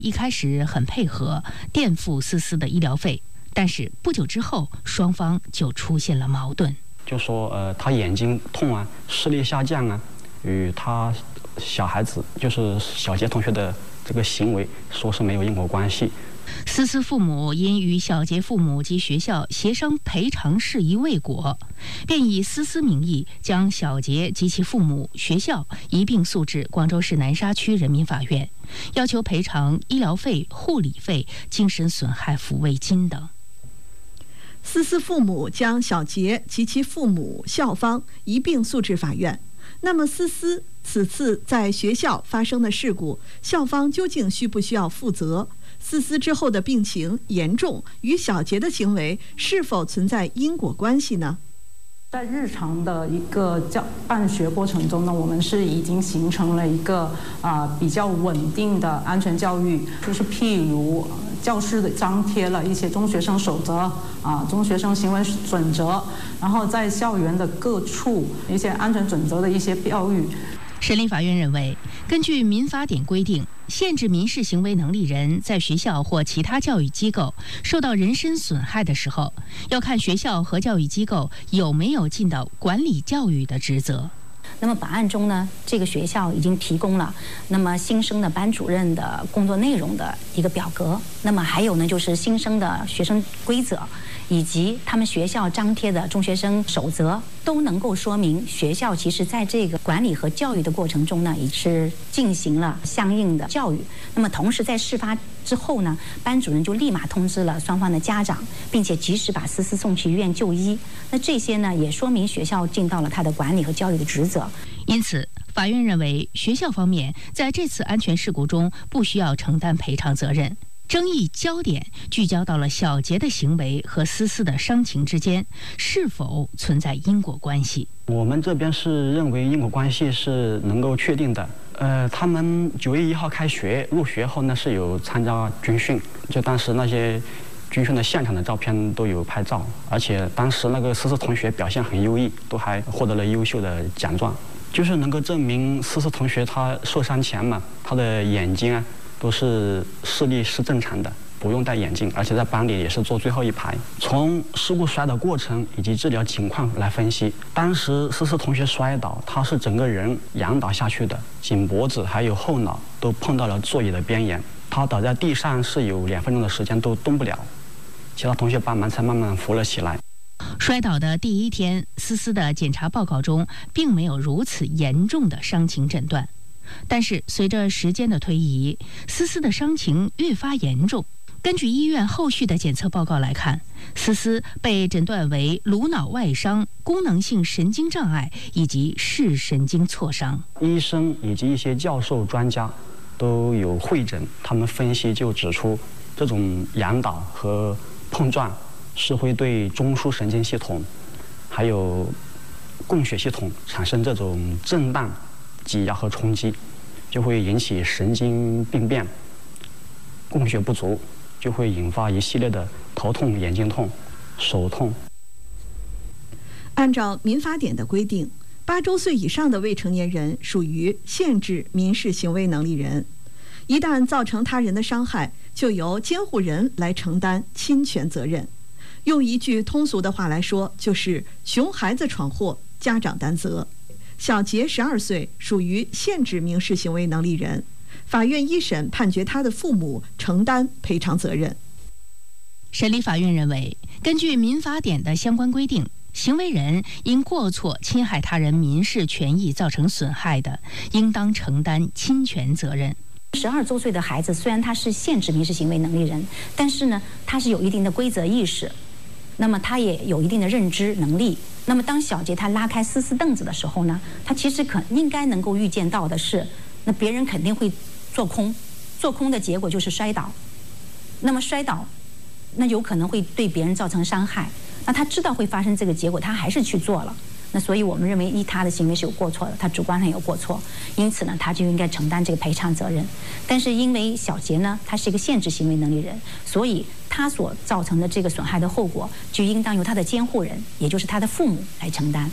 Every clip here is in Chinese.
一开始很配合，垫付思思的医疗费，但是不久之后，双方就出现了矛盾。 就说他眼睛痛啊，视力下降啊，与他小孩子就是小杰同学的这个行为说是没有因果关系。 思思父母因与小杰父母及学校协商赔偿事宜未果，便以思思名义将小杰及其父母、学校一并诉至广州市南沙区人民法院，要求赔偿医疗费、护理费、精神损害抚慰金等。 思思父母将小杰及其父母、校方一并诉至法院。那么，思思此次在学校发生的事故，校方究竟需不需要负责？思思之后的病情严重与小杰的行为是否存在因果关系呢？ 在日常的一个办学过程中呢，我们是已经形成了一个比较稳定的安全教育，就是譬如教室张贴了一些中学生守则中学生行为准则，然后在校园的各处一些安全准则的一些教育。 审理法院认为，根据民法典规定，限制民事行为能力人在学校或其他教育机构受到人身损害的时候，要看学校和教育机构有没有尽到管理教育的职责。 那么本案中呢，这个学校已经提供了那么新生的班主任的工作内容的一个表格，那么还有呢就是新生的学生规则，以及他们学校张贴的中学生守则，都能够说明学校其实在这个管理和教育的过程中呢，也是进行了相应的教育。那么同时在事发之后呢，班主任就立马通知了双方的家长，并且及时把思思送去医院就医。那这些呢，也说明学校尽到了他的管理和教育的职责。 因此，法院认为学校方面在这次安全事故中不需要承担赔偿责任。争议焦点聚焦到了小杰的行为和思思的伤情之间是否存在因果关系。 我们这边是认为因果关系是能够确定的。他们9月1号开学，入学后呢是有参加军训，就当时那些军训的现场的照片都有拍照，而且当时那个思思同学表现很优异，都还获得了优秀的奖状，就是能够证明思思同学他受伤前嘛，他的眼睛都是视力是正常的，不用戴眼镜，而且在班里也是坐最后一排。从事故摔倒过程以及治疗情况来分析，当时思思同学摔倒，他是整个人仰倒下去的，颈脖子还有后脑都碰到了座椅的边沿，他倒在地上是有2分钟的时间都动不了，其他同学帮忙才慢慢扶了起来。 摔倒的第1天，思思的检查报告中并没有如此严重的伤情诊断。但是随着时间的推移，思思的伤情越发严重。根据医院后续的检测报告来看，思思被诊断为颅脑外伤、功能性神经障碍以及视神经挫伤。 医生以及一些教授专家都有会诊，他们分析就指出，这种仰倒和碰撞是会对中枢神经系统还有供血系统产生这种震荡、挤压和冲击，就会引起神经病变，供血不足，就会引发一系列的头痛、眼睛痛、手痛。 按照民法典的规定，8周岁以上的未成年人属于限制民事行为能力人，一旦造成他人的伤害，就由监护人来承担侵权责任。用一句通俗的话来说，就是熊孩子闯祸，家长担责。小杰12岁，属于限制民事行为能力人，法院一审判决他的父母承担赔偿责任。 审理法院认为，根据民法典的相关规定，行为人因过错侵害他人民事权益造成损害的，应当承担侵权责任。 12周岁的孩子虽然他是限制民事行为能力人，但是呢，他是有一定的规则意识，那么他也有一定的认知能力。那么当小杰他拉开思思凳子的时候呢，他其实应该能够预见到的是，那别人肯定会做空，做空的结果就是摔倒。那么摔倒，那有可能会对别人造成伤害。那他知道会发生这个结果，他还是去做了。那所以我们认为他的行为是有过错的，他主观上有过错，因此呢，他就应该承担这个赔偿责任。但是因为小杰呢，他是一个限制行为能力人，所以他所造成的这个损害的后果，就应当由他的监护人，也就是他的父母来承担。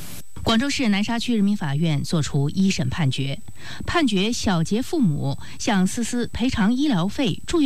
广州市南沙区人民法院作出一审判决，判决小杰父母向思思赔偿医疗费、住院